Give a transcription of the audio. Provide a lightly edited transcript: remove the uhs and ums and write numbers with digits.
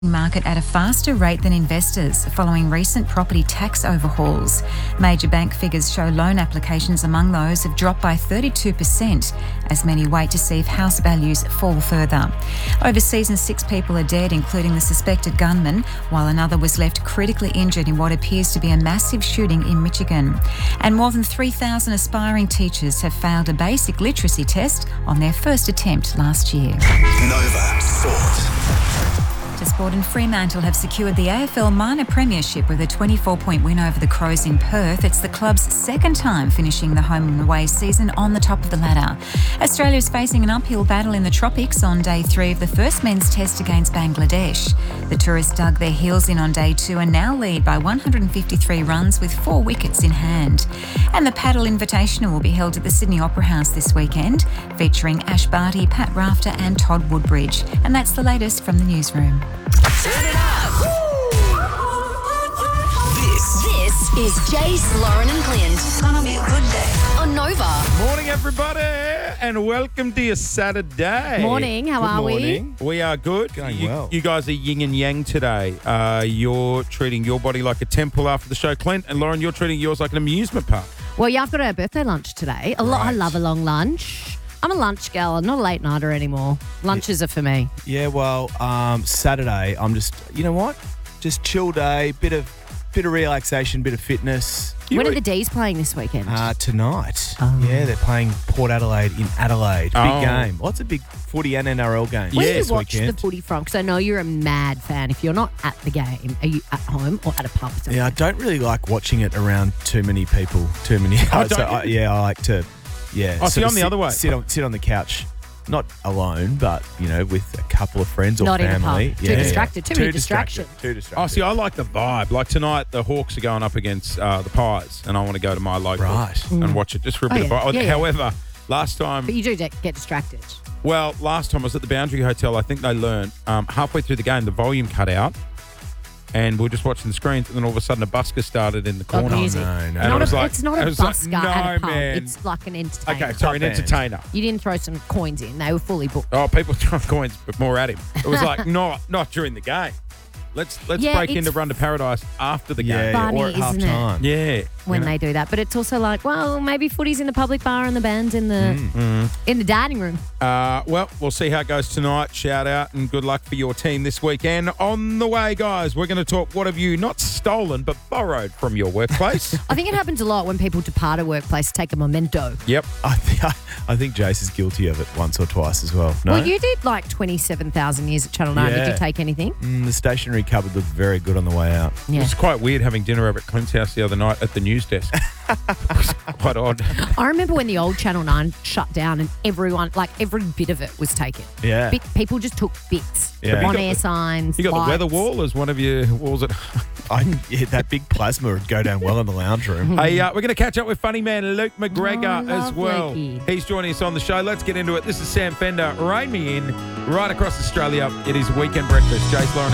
market at a faster rate than investors following recent property tax overhauls. Major bank figures show loan applications among those have dropped by 32% as many wait to see if house values fall further. Overseas, 6 people are dead, including the suspected gunman, while another was left critically injured in what appears to be a massive shooting in Michigan. And more than 3,000 aspiring teachers have failed a basic literacy test on their first attempt last year. Nova Sport. To sport, and Fremantle have secured the AFL Minor Premiership with a 24-point win over the Crows in Perth. It's the club's second time finishing the home and away season on the top of the ladder. Australia is facing an uphill battle in the tropics on day 3 of the first men's test against Bangladesh. The tourists dug their heels in on day 2 and now lead by 153 runs with 4 wickets in hand. And the Paddle Invitational will be held at the Sydney Opera House this weekend, featuring Ash Barty, Pat Rafter and Todd Woodbridge. And that's the latest from the newsroom. Turn it up! This is Jace, Lauren and Clint. It's gonna be a good day. On Nova. Morning, everybody, and welcome to your Saturday. Morning, how are Morning. We are good. Going well. You guys are yin and yang today. You're treating your body like a temple after the show, Clint, and Lauren, you're treating yours like an amusement park. Well, yeah, I've got our birthday lunch today. I love a long lunch. I'm a lunch gal. I'm not a late nighter anymore. Lunches are for me. Yeah, well, Saturday, I'm just, you know what? Just chill day, bit of relaxation, bit of fitness. When are the D's playing this weekend? Tonight. Yeah, they're playing Port Adelaide in Adelaide. Big game. Lots of big footy and NRL games. Where do this you watch weekend. the footy from? Because I know you're a mad fan. If you're not at the game, are you at home or at a pub? Yeah, I don't really like watching it around too many people, too many. Oh, don't you? I like to, Oh, see, I'm the other way. Sit on the couch. Not alone, but, you know, with a couple of friends or Not family. in a pub. Too distracted. Too many distractions. Too distracted. Oh, see, I like the vibe. Like tonight, the Hawks are going up against the Pies, and I want to go to my local and watch it just for a bit of vibe. Yeah. However, last time... But you do get distracted. Well, last time I was at the Boundary Hotel, I think they learned halfway through the game, the volume cut out, and we were just watching the screens, and then all of a sudden a busker started in the corner. Music. No. And I was like, it's not a I was like, busker no, at a pub. man. It's like an entertainer. Okay, sorry, an band. entertainer. You didn't throw some coins in. They were fully booked. Oh, people throwing coins, but more at him. It was like, not during the game. Let's Yeah, break it's into Run to Paradise after the game. Funny, or at half isn't it? time. Yeah. When they do that. But it's also like, well, maybe footy's in the public bar and the band's in the in the dining room. Well, we'll see how it goes tonight. Shout out and good luck for your team this weekend. On the way, guys, we're going to talk what have you not stolen but borrowed from your workplace. I think it happens a lot when people depart a workplace, take a memento. Yep. I think Jace is guilty of it once or twice as well. No? Well, you did like 27,000 years at Channel 9. Did Yeah. you take anything? The stationery cupboard looked very good on the way out. It was quite weird having dinner over at Clint's house the other night at the news desk. It was quite odd. I remember when the old Channel 9 shut down and everyone, like every bit of it was taken. Yeah. People just took bits. Yeah. On-air signs, You got lights. the weather wall as one of your walls at That big plasma would go down well in the lounge room. Hey, we're going to catch up with funny man Luke McGregor Oh, as well. lovely. He's joining us on the show. Let's get into it. This is Sam Fender. Rain me in right across Australia. It is Weekend Breakfast. Jace, Lauren